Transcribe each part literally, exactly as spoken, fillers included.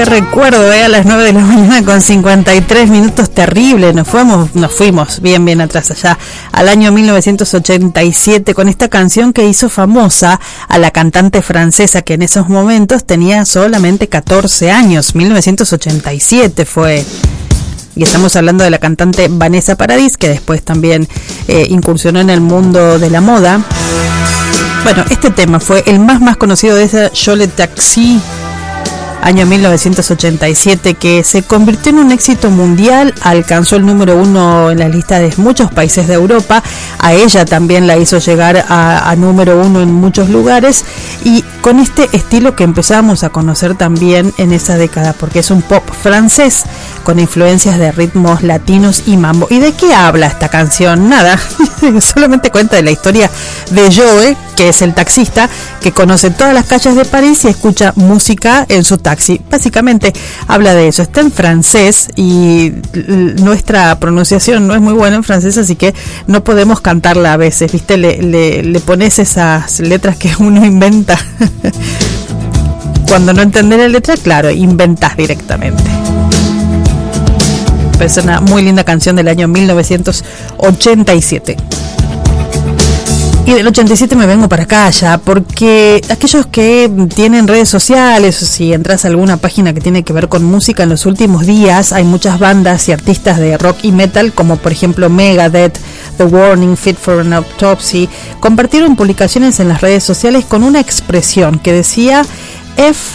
Recuerdo, eh, a las nueve de la mañana con cincuenta y tres minutos, terrible, nos fuimos, nos fuimos bien, bien atrás allá, al año mil novecientos ochenta y siete, con esta canción que hizo famosa a la cantante francesa que en esos momentos tenía solamente catorce años, mil novecientos ochenta y siete fue. Y estamos hablando de la cantante Vanessa Paradis, que después también eh, incursionó en el mundo de la moda. Bueno, este tema fue el más más conocido de esa Yo Le Taxi, año mil novecientos ochenta y siete, que se convirtió en un éxito mundial, alcanzó el número uno en las listas de muchos países de Europa, a ella también la hizo llegar a, a número uno en muchos lugares, y con este estilo que empezamos a conocer también en esa década, porque es un pop francés con influencias de ritmos latinos y mambo. ¿Y de qué habla esta canción? Nada, solamente cuenta de la historia de Joe, que es el taxista que conoce todas las calles de París y escucha música en su taxi. Básicamente habla de eso. Está en francés y nuestra pronunciación no es muy buena en francés, así que no podemos cantarla a veces, ¿viste? Le, le, le pones esas letras que uno inventa. Cuando no entendés la letra, claro, inventás directamente. Pero es una muy linda canción del año mil novecientos ochenta y siete. Y del ochenta y siete me vengo para acá ya, porque aquellos que tienen redes sociales, o si entras a alguna página que tiene que ver con música, en los últimos días hay muchas bandas y artistas de rock y metal, como por ejemplo Megadeth, The Warning, Fit for an Autopsy, compartieron publicaciones en las redes sociales con una expresión que decía F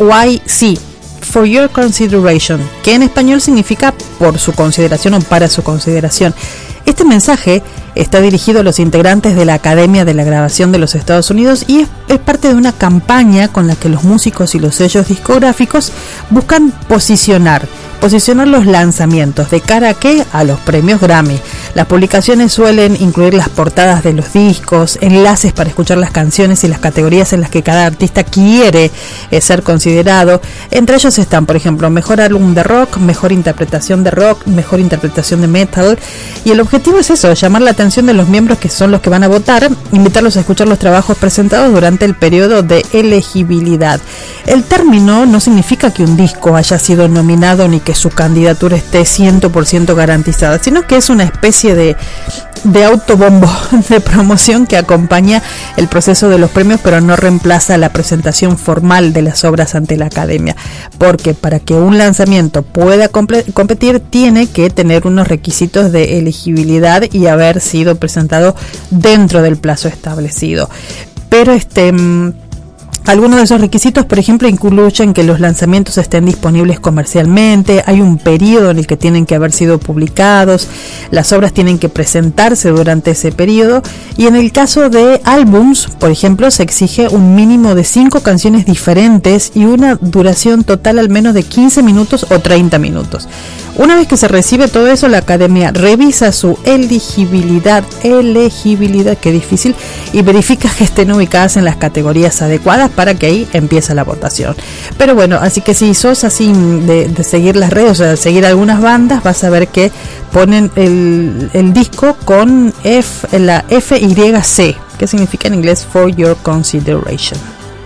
Y C, For Your Consideration, que en español significa por su consideración o para su consideración. Este mensaje está dirigido a los integrantes de la Academia de la Grabación de los Estados Unidos y es, es parte de una campaña con la que los músicos y los sellos discográficos buscan posicionar, posicionar los lanzamientos de cara a qué, a los premios Grammy. Las publicaciones suelen incluir las portadas de los discos, enlaces para escuchar las canciones y las categorías en las que cada artista quiere eh, ser considerado. Entre ellos están, por ejemplo, mejor álbum de rock, mejor interpretación de rock, mejor interpretación de metal. Y el objetivo es eso, llamar la atención de los miembros que son los que van a votar, invitarlos a escuchar los trabajos presentados durante el periodo de elegibilidad. El término no significa que un disco haya sido nominado ni que su candidatura esté cien por ciento garantizada, sino que es una especie de, de autobombo de promoción que acompaña el proceso de los premios, pero no reemplaza la presentación formal de las obras ante la Academia, porque para que un lanzamiento pueda comp- competir tiene que tener unos requisitos de elegibilidad y haber sido presentado dentro del plazo establecido. Pero este... algunos de esos requisitos, por ejemplo, incluyen que los lanzamientos estén disponibles comercialmente, hay un periodo en el que tienen que haber sido publicados, las obras tienen que presentarse durante ese periodo, y en el caso de álbums, por ejemplo, se exige un mínimo de cinco canciones diferentes y una duración total al menos de quince minutos o treinta minutos. Una vez que se recibe todo eso, la Academia revisa su elegibilidad, elegibilidad, qué difícil, y verifica que estén ubicadas en las categorías adecuadas para que ahí empiece la votación. Pero bueno, así que si sos así de, de seguir las redes, o sea, de seguir algunas bandas, vas a ver que ponen el, el disco con F, la F Y C, que significa en inglés For Your Consideration.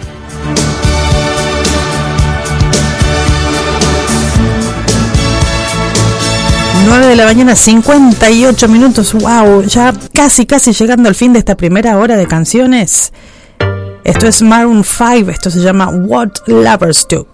nueve de la mañana, cincuenta y ocho minutos. Wow, ya casi casi llegando al fin de esta primera hora de canciones. Esto es Maroon five, esto se llama What Lovers Do.